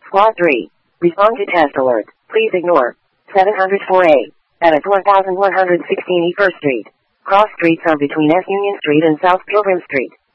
Squad 3. Respond to test alert. Please ignore. 704A. Edit 1116 E. First Street. Cross streets are between S. Union Street and South Pilgrim Street.